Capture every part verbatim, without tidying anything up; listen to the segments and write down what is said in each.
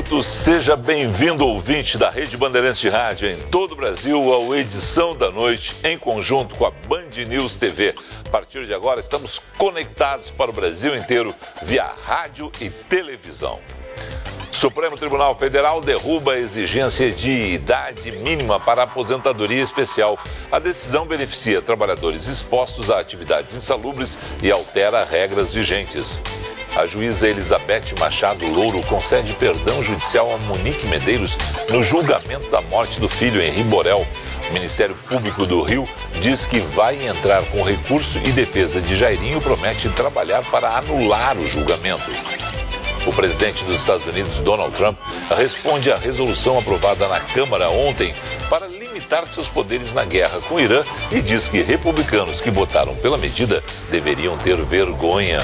Muito seja bem-vindo, ouvinte da Rede Bandeirantes de Rádio em todo o Brasil, ao Edição da Noite, em conjunto com a Band News T V. A partir de agora, estamos conectados para o Brasil inteiro via rádio e televisão. Supremo Tribunal Federal derruba a exigência de idade mínima para a aposentadoria especial. A decisão beneficia trabalhadores expostos a atividades insalubres e altera regras vigentes. A juíza Elizabeth Machado Louro concede perdão judicial a Monique Medeiros no julgamento da morte do filho Henri Borel. O Ministério Público do Rio diz que vai entrar com recurso e defesa de Jairinho promete trabalhar para anular o julgamento. O presidente dos Estados Unidos, Donald Trump, responde à resolução aprovada na Câmara ontem para limitar seus poderes na guerra com o Irã e diz que republicanos que votaram pela medida deveriam ter vergonha.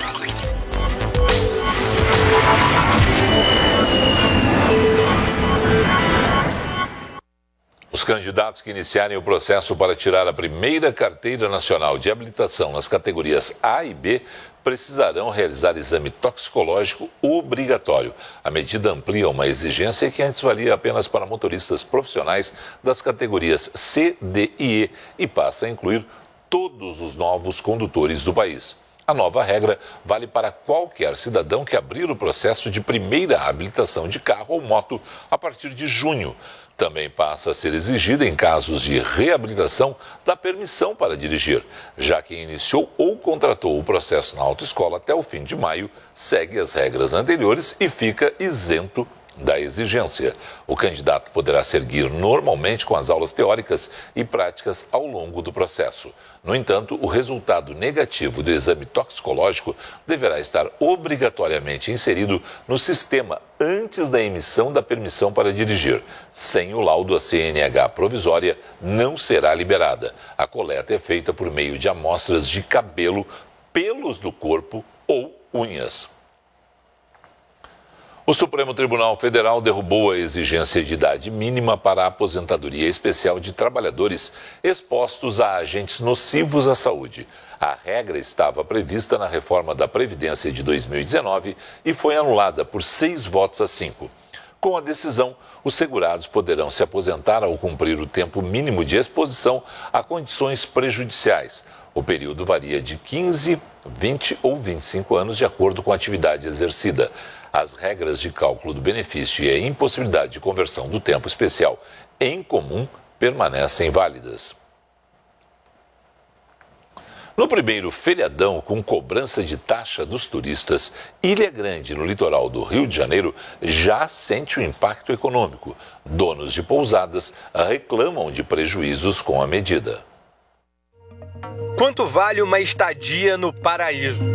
Os candidatos que iniciarem o processo para tirar a primeira carteira nacional de habilitação nas categorias A e B precisarão realizar exame toxicológico obrigatório. A medida amplia uma exigência que antes valia apenas para motoristas profissionais das categorias C, D e E e passa a incluir todos os novos condutores do país. A nova regra vale para qualquer cidadão que abrir o processo de primeira habilitação de carro ou moto a partir de junho. Também passa a ser exigida, em casos de reabilitação, da permissão para dirigir. Já quem iniciou ou contratou o processo na autoescola até o fim de maio segue as regras anteriores e fica isento da exigência. O candidato poderá seguir normalmente com as aulas teóricas e práticas ao longo do processo. No entanto, o resultado negativo do exame toxicológico deverá estar obrigatoriamente inserido no sistema antes da emissão da permissão para dirigir. Sem o laudo, a C N H provisória não será liberada. A coleta é feita por meio de amostras de cabelo, pelos do corpo ou unhas. O Supremo Tribunal Federal derrubou a exigência de idade mínima para a aposentadoria especial de trabalhadores expostos a agentes nocivos à saúde. A regra estava prevista na reforma da Previdência de dois mil e dezenove e foi anulada por seis votos a cinco. Com a decisão, os segurados poderão se aposentar ao cumprir o tempo mínimo de exposição a condições prejudiciais. O período varia de quinze, vinte ou vinte e cinco anos, de acordo com a atividade exercida. As regras de cálculo do benefício e a impossibilidade de conversão do tempo especial em comum permanecem válidas. No primeiro feriadão com cobrança de taxa dos turistas, Ilha Grande, no litoral do Rio de Janeiro, já sente o impacto econômico. Donos de pousadas reclamam de prejuízos com a medida. Quanto vale uma estadia no paraíso?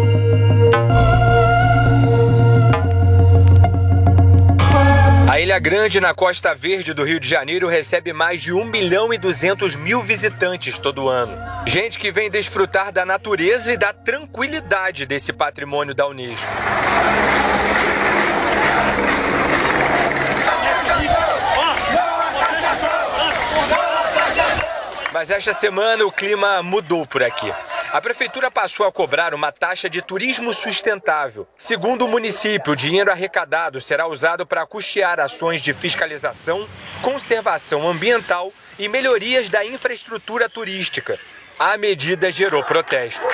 A Ilha Grande, na Costa Verde do Rio de Janeiro, recebe mais de um milhão e duzentos mil visitantes todo ano. Gente que vem desfrutar da natureza e da tranquilidade desse patrimônio da Unesco. Mas esta semana o clima mudou por aqui. A prefeitura passou a cobrar uma taxa de turismo sustentável. Segundo o município, o dinheiro arrecadado será usado para custear ações de fiscalização, conservação ambiental e melhorias da infraestrutura turística. A medida gerou protestos.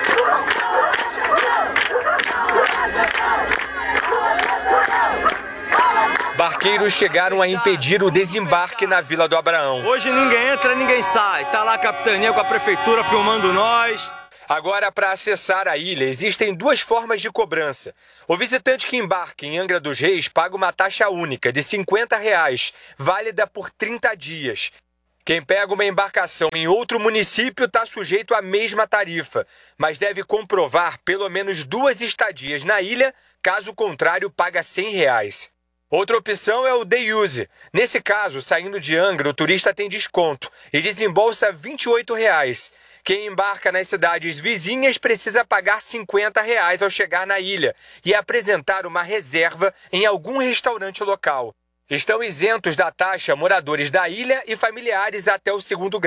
Barqueiros chegaram a impedir o desembarque na Vila do Abraão. Hoje ninguém entra, ninguém sai. Tá lá a capitania com a prefeitura filmando nós. Agora, para acessar a ilha, existem duas formas de cobrança. O visitante que embarca em Angra dos Reis paga uma taxa única de cinquenta reais, válida por trinta dias. Quem pega uma embarcação em outro município está sujeito à mesma tarifa, mas deve comprovar pelo menos duas estadias na ilha, caso contrário, paga cem reais. Outra opção é o day use. Nesse caso, saindo de Angra, o turista tem desconto e desembolsa vinte e oito reais. Quem embarca nas cidades vizinhas precisa pagar cinquenta reais ao chegar na ilha e apresentar uma reserva em algum restaurante local. Estão isentos da taxa moradores da ilha e familiares até o segundo grau.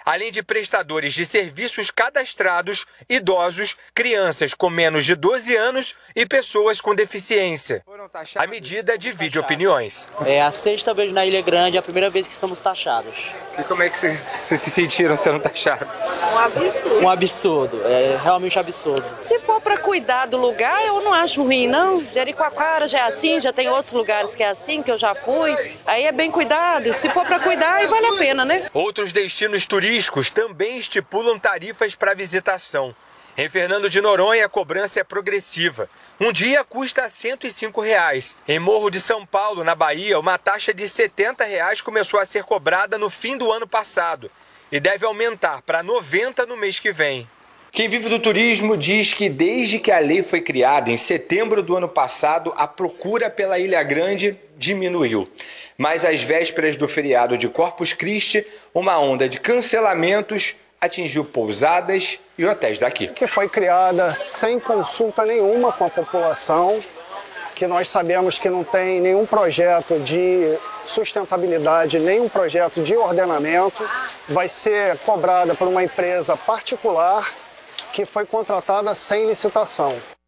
além de prestadores de serviços cadastrados, idosos, crianças com menos de doze anos e pessoas com deficiência. A medida divide opiniões. É a sexta vez na Ilha Grande, é a primeira vez que somos taxados. E como é que vocês se sentiram sendo taxados? Um absurdo. Um absurdo, é realmente absurdo. Se for para cuidar do lugar, eu não acho ruim, não. Jericoacoara já é assim, já tem outros lugares que é assim, que eu já fui. Aí é bem cuidado. Se for para cuidar, aí vale a pena, né? Outros destinos turísticos também estipulam tarifas para visitação. Em Fernando de Noronha, a cobrança é progressiva. Um dia custa cento e cinco reais. Em Morro de São Paulo, na Bahia, uma taxa de setenta reais começou a ser cobrada no fim do ano passado e deve aumentar para noventa no mês que vem. Quem vive do turismo diz que desde que a lei foi criada, em setembro do ano passado, a procura pela Ilha Grande diminuiu. Mas às vésperas do feriado de Corpus Christi, uma onda de cancelamentos atingiu pousadas e hotéis daqui. Que foi criada sem consulta nenhuma com a população, que nós sabemos que não tem nenhum projeto de sustentabilidade, nenhum projeto de ordenamento, vai ser cobrada por uma empresa particular que foi contratada sem licitação.